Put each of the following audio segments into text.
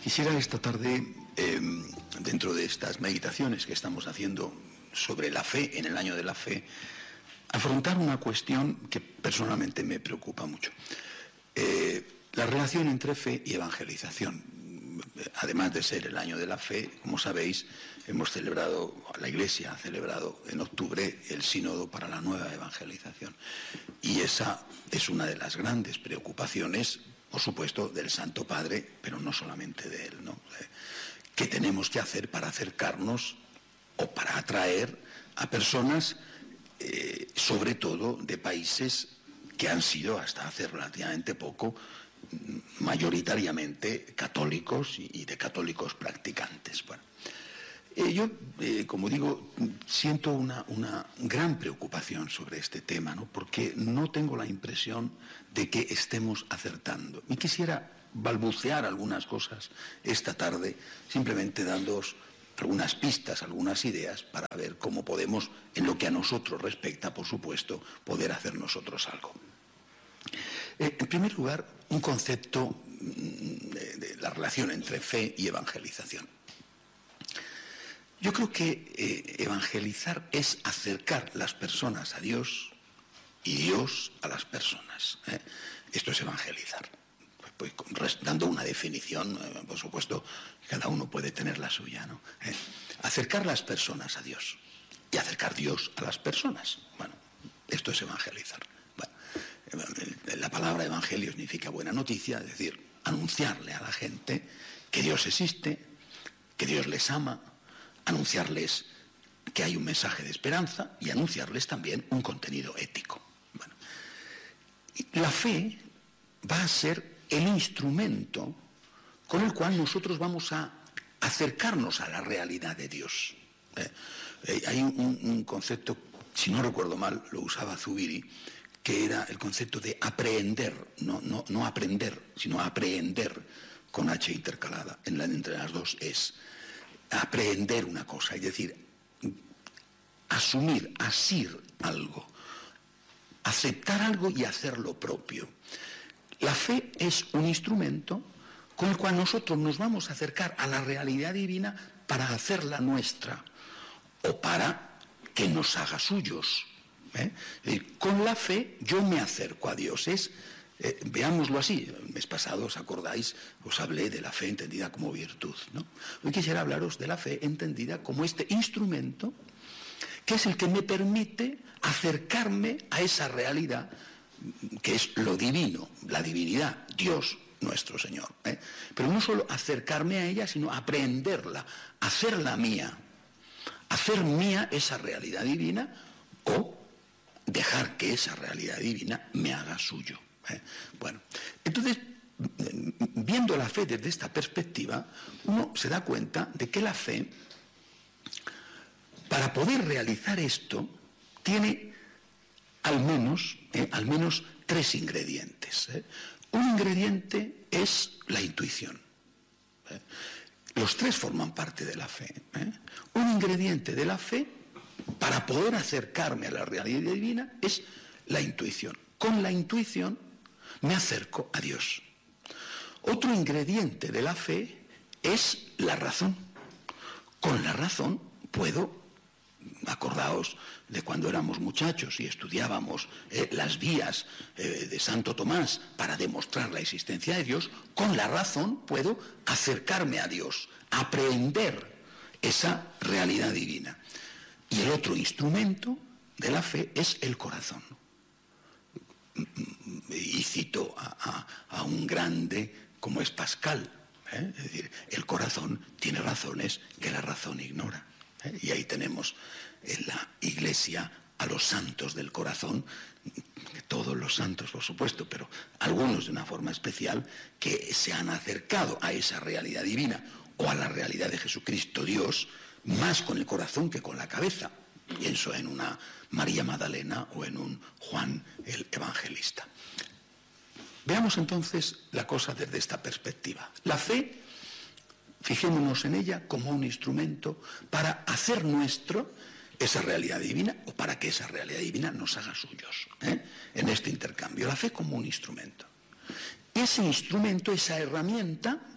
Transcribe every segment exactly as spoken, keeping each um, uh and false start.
Quisiera esta tarde, eh, dentro de estas meditaciones que estamos haciendo sobre la fe, en el año de la fe, afrontar una cuestión que personalmente me preocupa mucho. Eh, la relación entre fe y evangelización. Además de ser el año de la fe, como sabéis, hemos celebrado, la Iglesia ha celebrado en octubre el sínodo para la nueva evangelización. Y esa es una de las grandes preocupaciones, por supuesto, del Santo Padre, pero no solamente de él, ¿no? ¿Qué tenemos que hacer para acercarnos o para atraer a personas, eh, sobre todo de países que han sido hasta hace relativamente poco mayoritariamente católicos y de católicos practicantes? Bueno, eh, yo, eh, como digo, siento una, una gran preocupación sobre este tema, ¿no? Porque no tengo la impresión de que estemos acertando. Y quisiera balbucear algunas cosas esta tarde, simplemente dándoos algunas pistas, algunas ideas, para ver cómo podemos, en lo que a nosotros respecta, por supuesto, poder hacer nosotros algo. Eh, en primer lugar, un concepto de, de la relación entre fe y evangelización. Yo creo que eh, evangelizar es acercar las personas a Dios y Dios a las personas. ¿eh? Esto es evangelizar. Pues, pues, dando una definición, eh, por supuesto, cada uno puede tener la suya, ¿no? ¿Eh? Acercar las personas a Dios y acercar Dios a las personas. Bueno, esto es evangelizar. Bueno, la palabra evangelio significa buena noticia, es decir, anunciarle a la gente que Dios existe, que Dios les ama, anunciarles que hay un mensaje de esperanza y anunciarles también un contenido ético. Bueno, la fe va a ser el instrumento con el cual nosotros vamos a acercarnos a la realidad de Dios. ¿Eh? Eh, hay un, un concepto, si no recuerdo mal, lo usaba Zubiri, que era el concepto de aprehender, no, no, no aprender, sino aprehender con H intercalada, en la, entre las dos es aprehender una cosa, es decir, asumir, asir algo, aceptar algo y hacerlo propio. La fe es un instrumento con el cual nosotros nos vamos a acercar a la realidad divina para hacerla nuestra o para que nos haga suyos. ¿Eh? Con la fe yo me acerco a Dios. Es, eh, veámoslo así. El mes pasado, ¿os acordáis? Os hablé de la fe entendida como virtud, ¿no? Hoy quisiera hablaros de la fe entendida como este instrumento que es el que me permite acercarme a esa realidad que es lo divino, la divinidad, Dios nuestro Señor. ¿eh? Pero no solo acercarme a ella, sino aprenderla, hacerla mía, hacer mía esa realidad divina o dejar que esa realidad divina me haga suyo. ¿eh? Bueno, entonces, viendo la fe desde esta perspectiva, uno se da cuenta de que la fe, para poder realizar esto, tiene al menos, eh, al menos tres ingredientes. ¿eh? Un ingrediente es la intuición. ¿eh? Los tres forman parte de la fe. ¿eh? Un ingrediente de la fe, para poder acercarme a la realidad divina, es la intuición. Con la intuición me acerco a Dios. Otro ingrediente de la fe es la razón. Con la razón puedo, acordaos de cuando éramos muchachos y estudiábamos eh, las vías eh, de Santo Tomás para demostrar la existencia de Dios, con la razón puedo acercarme a Dios, aprehender esa realidad divina. Y el otro instrumento de la fe es el corazón. Y cito a, a, a un grande como es Pascal. ¿eh? Es decir, el corazón tiene razones que la razón ignora. ¿eh? Y ahí tenemos en la Iglesia a los santos del corazón, todos los santos, por supuesto, pero algunos de una forma especial, que se han acercado a esa realidad divina o a la realidad de Jesucristo Dios, más con el corazón que con la cabeza. Pienso en una María Magdalena o en un Juan el Evangelista. Veamos entonces la cosa desde esta perspectiva. La fe, fijémonos en ella como un instrumento para hacer nuestro esa realidad divina o para que esa realidad divina nos haga suyos, ¿eh? en este intercambio. La fe como un instrumento. Ese instrumento, esa herramienta,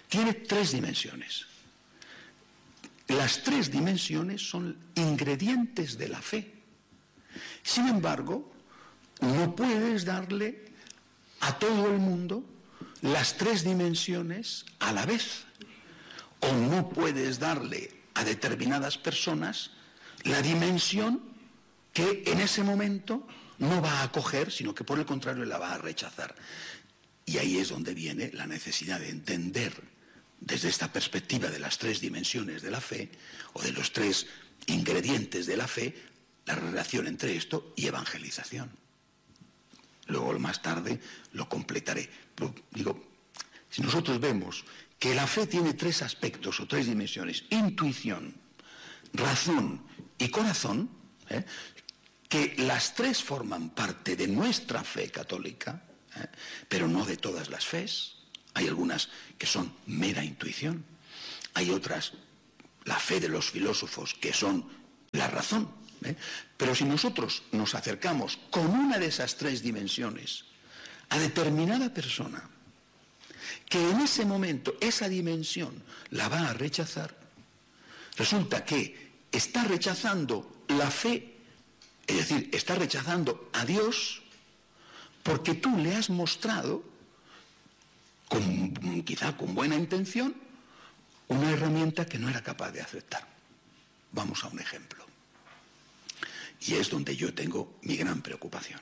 tiene tres dimensiones. Las tres dimensiones son ingredientes de la fe. Sin embargo, no puedes darle a todo el mundo las tres dimensiones a la vez. O no puedes darle a determinadas personas la dimensión que en ese momento no va a acoger, sino que por el contrario la va a rechazar. Y ahí es donde viene la necesidad de entender desde esta perspectiva de las tres dimensiones de la fe, o de los tres ingredientes de la fe, la relación entre esto y evangelización. Luego más tarde lo completaré. Pero, digo, si nosotros vemos que la fe tiene tres aspectos o tres dimensiones: intuición, razón y corazón, ¿eh? que las tres forman parte de nuestra fe católica, ¿eh? pero no de todas las fes. Hay algunas que son mera intuición, hay otras, la fe de los filósofos, que son la razón. ¿eh? Pero si nosotros nos acercamos con una de esas tres dimensiones a determinada persona, que en ese momento esa dimensión la va a rechazar, resulta que está rechazando la fe, es decir, está rechazando a Dios, porque tú le has mostrado, con, quizá con buena intención, una herramienta que no era capaz de aceptar. Vamos a un ejemplo. Y es donde yo tengo mi gran preocupación.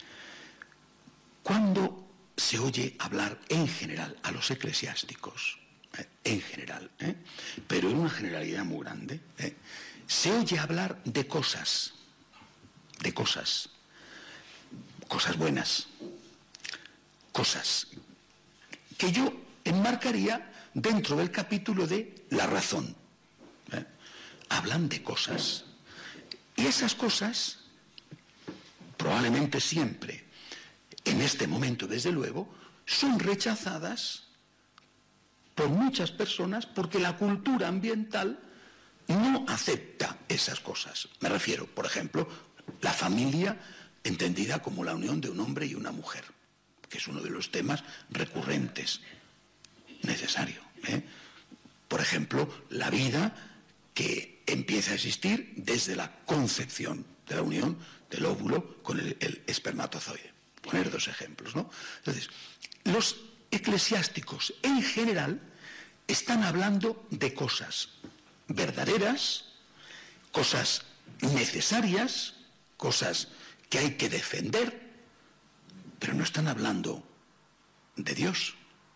Cuando se oye hablar en general a los eclesiásticos, eh, en general, eh, pero en una generalidad muy grande, eh, se oye hablar de cosas, de cosas, cosas buenas, cosas que yo enmarcaría dentro del capítulo de la razón. ¿eh? Hablan de cosas. Y esas cosas, probablemente siempre, en este momento desde luego, son rechazadas por muchas personas porque la cultura ambiental no acepta esas cosas. Me refiero, por ejemplo, la familia entendida como la unión de un hombre y una mujer, que es uno de los temas recurrentes, necesario. ¿eh? Por ejemplo, la vida que empieza a existir desde la concepción de la unión del óvulo con el, el espermatozoide. Poner dos ejemplos, ¿no? Entonces, los eclesiásticos en general están hablando de cosas verdaderas, cosas necesarias, cosas que hay que defender, pero no están hablando de Dios.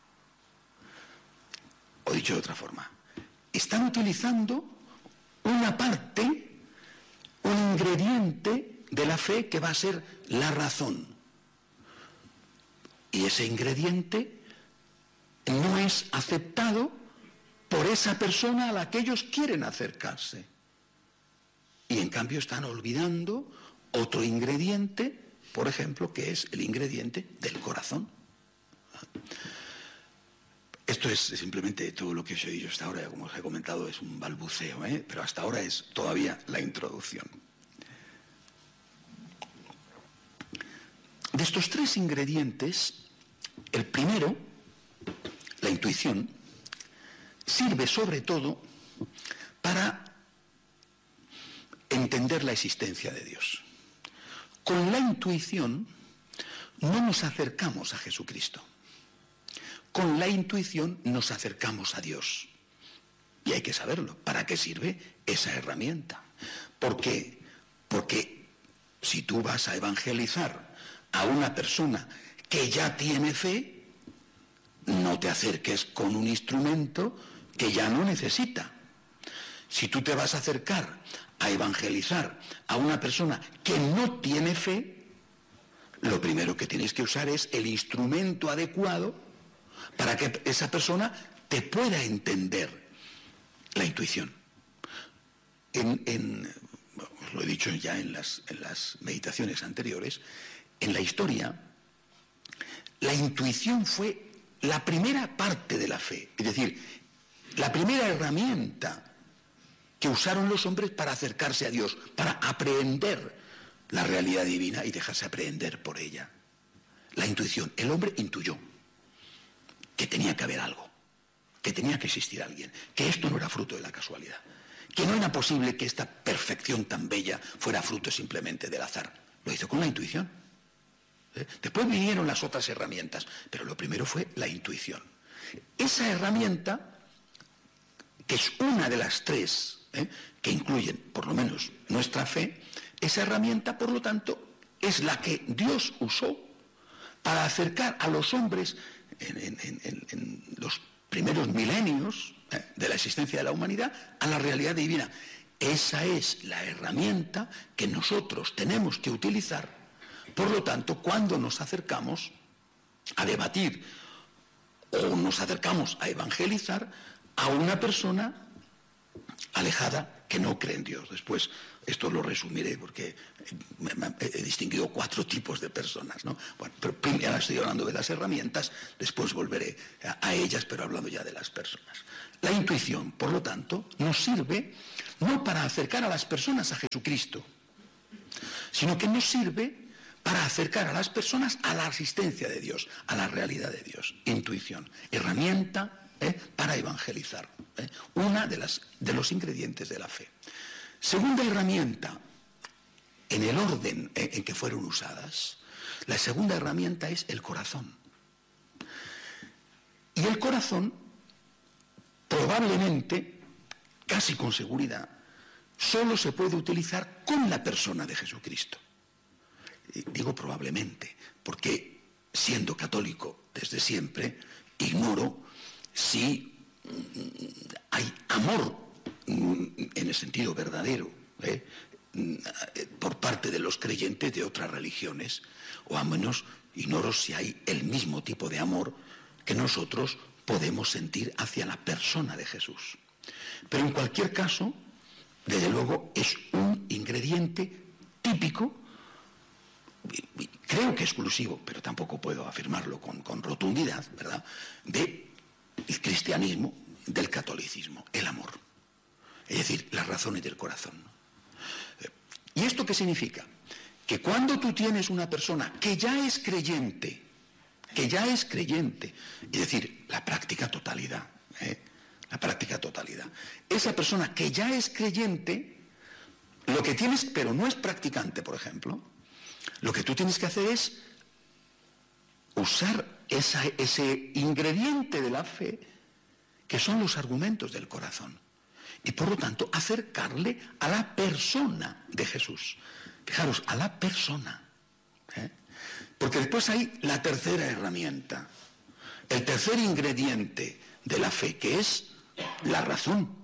O dicho de otra forma, están utilizando una parte, un ingrediente de la fe que va a ser la razón. Y ese ingrediente no es aceptado por esa persona a la que ellos quieren acercarse. Y en cambio están olvidando otro ingrediente, por ejemplo, que es el ingrediente del corazón. Esto es simplemente todo lo que os he dicho hasta ahora, como os he comentado, es un balbuceo, ¿eh? pero hasta ahora es todavía la introducción. De estos tres ingredientes, el primero, la intuición, sirve sobre todo para entender la existencia de Dios. Con la intuición no nos acercamos a Jesucristo. Con la intuición nos acercamos a Dios. Y hay que saberlo. ¿Para qué sirve esa herramienta? ¿Por qué? Porque si tú vas a evangelizar a una persona que ya tiene fe, no te acerques con un instrumento que ya no necesita. Si tú te vas a acercar a evangelizar a una persona que no tiene fe, lo primero que tienes que usar es el instrumento adecuado para que esa persona te pueda entender. La intuición. En, en, os lo he dicho ya en las, en las meditaciones anteriores, en la historia, la intuición fue la primera parte de la fe, es decir, la primera herramienta que usaron los hombres para acercarse a Dios, para aprehender la realidad divina y dejarse aprehender por ella. La intuición. El hombre intuyó que tenía que haber algo. que tenía que existir alguien, que esto no era fruto de la casualidad, que no era posible que esta perfección tan bella fuera fruto simplemente del azar. Lo hizo con la intuición. ¿Eh? Después vinieron las otras herramientas, pero lo primero fue la intuición. Esa herramienta, que es una de las tres, ¿eh? que incluyen, por lo menos, nuestra fe, esa herramienta, por lo tanto, es la que Dios usó para acercar a los hombres en, en, en, en los primeros milenios ¿eh? de la existencia de la humanidad a la realidad divina. Esa es la herramienta que nosotros tenemos que utilizar, por lo tanto, cuando nos acercamos a debatir o nos acercamos a evangelizar a una persona alejada que no cree en Dios. Después, esto lo resumiré porque he distinguido cuatro tipos de personas, ¿no? Bueno, pero primero estoy hablando de las herramientas, después volveré a, a ellas, pero hablando ya de las personas. La intuición, por lo tanto, nos sirve no para acercar a las personas a Jesucristo, sino que nos sirve para acercar a las personas a la asistencia de Dios, a la realidad de Dios. Intuición, herramienta ¿eh? para evangelizar, ¿eh? una de, las, de los ingredientes de la fe. Segunda herramienta, en el orden en que fueron usadas, la segunda herramienta es el corazón. Y el corazón, probablemente, casi con seguridad, solo se puede utilizar con la persona de Jesucristo. Digo probablemente, porque siendo católico desde siempre, ignoro si hay amor en el sentido verdadero ¿eh? por parte de los creyentes de otras religiones, o al menos ignoro si hay el mismo tipo de amor que nosotros podemos sentir hacia la persona de Jesús. Pero en cualquier caso, desde luego es un ingrediente típico, creo que exclusivo, pero tampoco puedo afirmarlo con, con rotundidad, ¿verdad?, del cristianismo, del catolicismo, el amor. Es decir, las razones del corazón. ¿Y esto qué significa? Que cuando tú tienes una persona que ya es creyente, que ya es creyente, es decir, la práctica totalidad, ¿eh? la práctica totalidad, esa persona que ya es creyente, lo que tienes, pero no es practicante, por ejemplo, lo que tú tienes que hacer es usar esa, ese ingrediente de la fe, que son los argumentos del corazón, y por lo tanto acercarle a la persona de Jesús. Fijaros, a la persona. ¿eh? Porque después hay la tercera herramienta, el tercer ingrediente de la fe, que es la razón.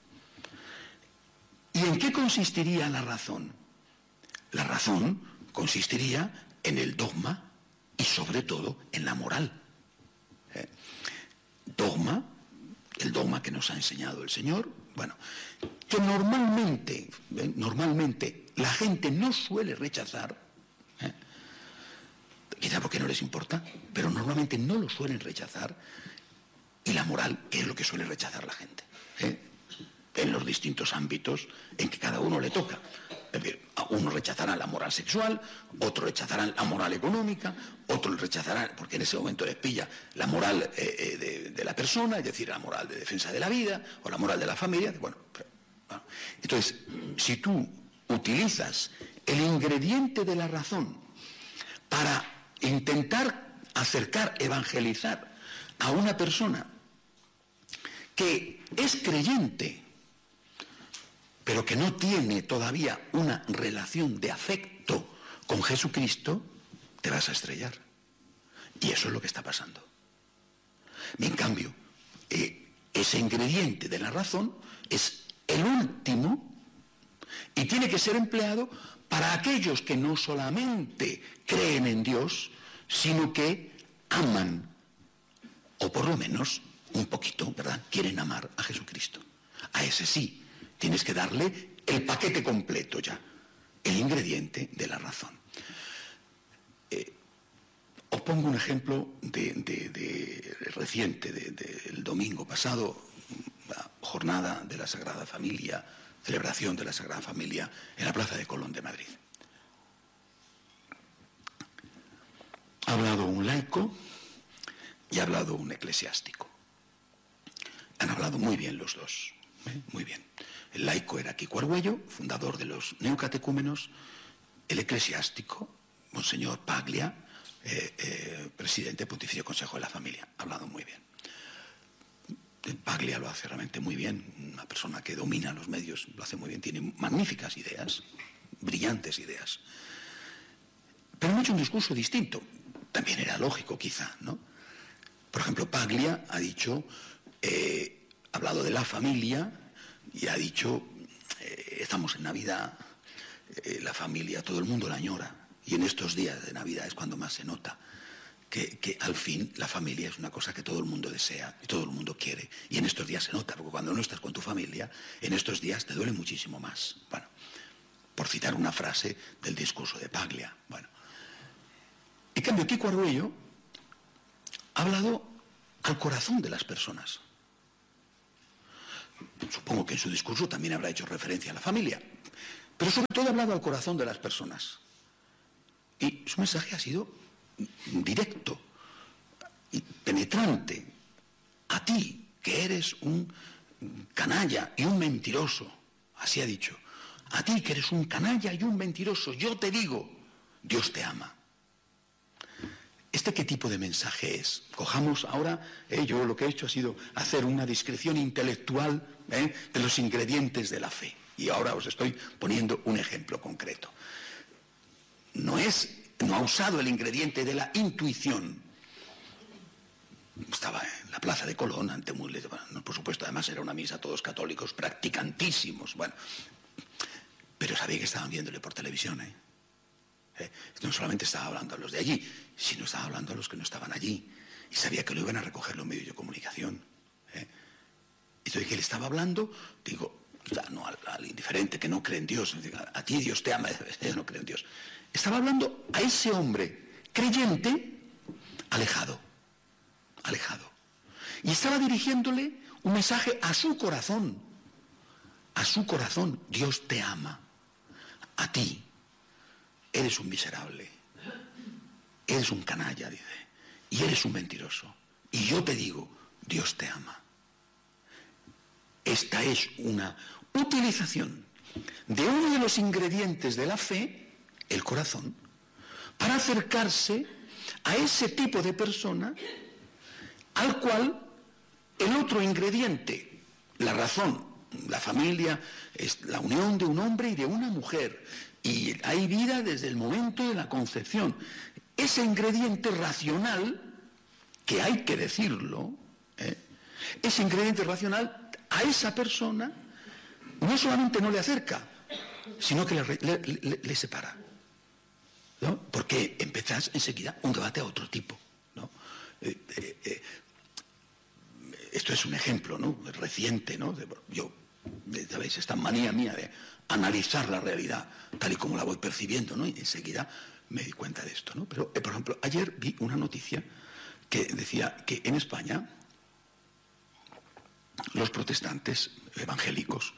¿Y en qué consistiría la razón? La razón consistiría en el dogma y sobre todo en la moral. ¿Eh? Dogma, el dogma que nos ha enseñado el Señor, bueno, que normalmente, ¿eh? normalmente la gente no suele rechazar, ¿eh? quizá porque no les importa, pero normalmente no lo suelen rechazar, y la moral, que es lo que suele rechazar la gente, ¿eh? en los distintos ámbitos en que cada uno le toca. Es decir, unos rechazarán la moral sexual, otros rechazarán la moral económica, otros rechazarán, porque en ese momento les pilla la moral eh, de, de la persona, es decir, la moral de defensa de la vida, o la moral de la familia. Bueno, pero, bueno. Entonces, si tú utilizas el ingrediente de la razón para intentar acercar, evangelizar a una persona que es creyente, pero que no tiene todavía una relación de afecto con Jesucristo, te vas a estrellar. Y eso es lo que está pasando. En cambio, eh, ese ingrediente de la razón es el último y tiene que ser empleado para aquellos que no solamente creen en Dios, sino que aman, o por lo menos un poquito, ¿verdad?, quieren amar a Jesucristo. A ese sí tienes que darle el paquete completo ya, el ingrediente de la razón. Eh, os pongo un ejemplo de, de, de reciente, del de, de domingo pasado, la jornada de la Sagrada Familia, celebración de la Sagrada Familia en la Plaza de Colón de Madrid. Ha hablado un laico y ha hablado un eclesiástico. Han hablado muy bien los dos, ¿eh? Muy bien. El laico era Kiko Argüello, fundador de los neocatecúmenos. El eclesiástico, Monseñor Paglia, eh, eh, presidente Pontificio Consejo de la Familia. Ha hablado muy bien. Paglia lo hace realmente muy bien, una persona que domina los medios, lo hace muy bien, tiene magníficas ideas, brillantes ideas. Pero han hecho un discurso distinto, también era lógico quizá, ¿no? Por ejemplo, Paglia ha dicho, eh, ha hablado de la familia y ha dicho, eh, estamos en Navidad, eh, la familia, todo el mundo la añora, y en estos días de Navidad es cuando más se nota. Que, que al fin la familia es una cosa que todo el mundo desea y todo el mundo quiere. Y en estos días se nota, porque cuando no estás con tu familia, en estos días te duele muchísimo más. Bueno, por citar una frase del discurso de Paglia. Bueno, en cambio, Kiko Argüello ha hablado al corazón de las personas. Supongo que en su discurso también habrá hecho referencia a la familia, pero sobre todo ha hablado al corazón de las personas. Y su mensaje ha sido directo y penetrante. A ti, que eres un canalla y un mentiroso, así ha dicho, a ti que eres un canalla y un mentiroso, yo te digo, Dios te ama. ¿Este qué tipo de mensaje es? Cojamos ahora, eh, yo lo que he hecho ha sido hacer una descripción intelectual eh, de los ingredientes de la fe. Y ahora os estoy poniendo un ejemplo concreto. No es... No ha usado el ingrediente de la intuición. Estaba en la plaza de Colón ante muy... Bueno, por supuesto, además era una misa, todos católicos, practicantísimos. Bueno, pero sabía que estaban viéndole por televisión, ¿eh? ¿Eh? No solamente estaba hablando a los de allí, sino estaba hablando a los que no estaban allí. Y sabía que lo iban a recoger los medios de comunicación. ¿Eh? Entonces, que él estaba hablando, digo, ya, no al, al indiferente que no cree en Dios, a, a ti Dios te ama, yo no creo en Dios. Estaba hablando a ese hombre creyente alejado, alejado. Y estaba dirigiéndole un mensaje a su corazón, a su corazón. Dios te ama. A ti eres un miserable, eres un canalla, dice, y eres un mentiroso. Y yo te digo, Dios te ama. Esta es una utilización de uno de los ingredientes de la fe, el corazón, para acercarse a ese tipo de persona al cual el otro ingrediente, la razón, la familia, es la unión de un hombre y de una mujer, y hay vida desde el momento de la concepción. Ese ingrediente racional, que hay que decirlo, ¿eh? ese ingrediente racional a esa persona no solamente no le acerca, sino que le, le, le, le separa, ¿no? Porque empezás enseguida un debate a otro tipo, ¿no? Eh, eh, eh, esto es un ejemplo, ¿no? Reciente, ¿no? De, yo, ¿sabéis? Esta manía mía de analizar la realidad tal y como la voy percibiendo, ¿no? Y enseguida me di cuenta de esto, ¿no? Pero, eh, por ejemplo, ayer vi una noticia que decía que en España los protestantes evangélicos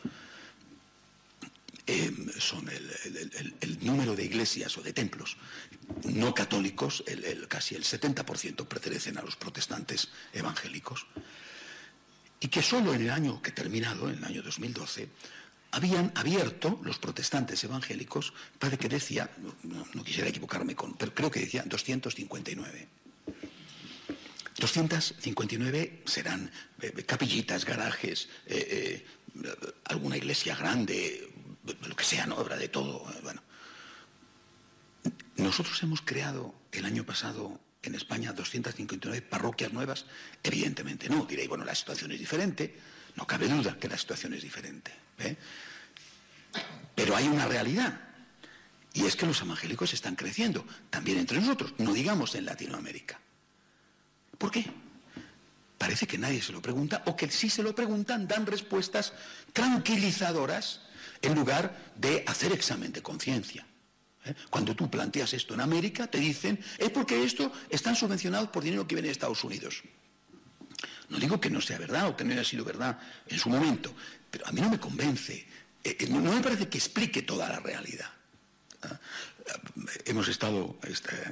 eh, son el, el, el, el número de iglesias o de templos no católicos, el, el, casi el setenta por ciento pertenecen a los protestantes evangélicos, y que solo en el año que he terminado, en el año dos mil doce, habían abierto los protestantes evangélicos, parece que decía, no, no quisiera equivocarme, con, pero creo que decía doscientos cincuenta y nueve. doscientos cincuenta y nueve serán eh, capillitas, garajes, eh, eh, alguna iglesia grande, lo que sea, ¿no? Habrá de todo. Eh, bueno. Nosotros hemos creado el año pasado en España doscientas cincuenta y nueve parroquias nuevas. Evidentemente no. Diréis, bueno, la situación es diferente. No cabe duda que la situación es diferente. ¿eh? Pero hay una realidad. Y es que los evangélicos están creciendo. También entre nosotros. No digamos en Latinoamérica. ¿Por qué? Parece que nadie se lo pregunta, o que si se lo preguntan dan respuestas tranquilizadoras en lugar de hacer examen de conciencia. ¿Eh? Cuando tú planteas esto en América, te dicen, es porque esto están subvencionados por dinero que viene de Estados Unidos. No digo que no sea verdad o que no haya sido verdad en su momento, pero a mí no me convence, eh, no, no me parece que explique toda la realidad. ¿Eh? Hemos estado... Este,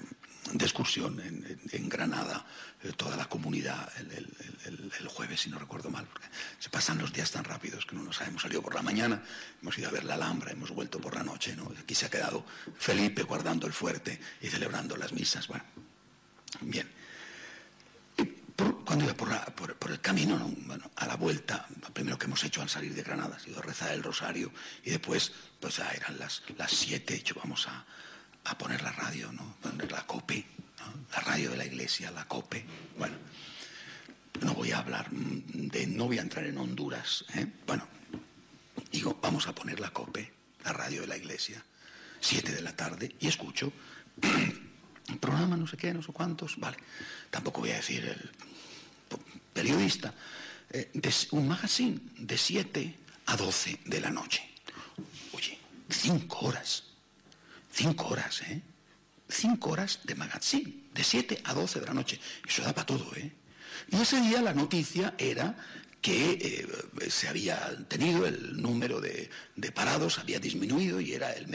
de excursión en, en, en Granada, eh, toda la comunidad el, el, el, el jueves, si no recuerdo mal, porque se pasan los días tan rápidos que no nos hemos salido por la mañana, hemos ido a ver la Alhambra, hemos vuelto por la noche, ¿no? Aquí se ha quedado Felipe guardando el fuerte y celebrando las misas. Bueno, bien. Y por, cuando iba por, la, por, por el camino, ¿no? Bueno, a la vuelta, lo primero que hemos hecho al salir de Granada ha sido rezar el rosario y después, pues ya eran las, las siete, hecho, vamos a a poner la radio, ¿no? Poner la COPE, ¿no? La radio de la iglesia, la COPE. Bueno, no voy a hablar de, no voy a entrar en Honduras, ¿eh? Bueno, digo, vamos a poner la COPE, la radio de la iglesia, siete de la tarde, y escucho un programa, no sé qué, no sé cuántos, vale, tampoco voy a decir el periodista, eh, de, un magazine de siete a doce de la noche. Oye, cinco horas. Cinco horas, ¿eh? Cinco horas de magazine, de siete a doce de la noche. Eso da para todo, ¿eh? Y ese día la noticia era que eh, se había tenido el número de, de parados, había disminuido y era el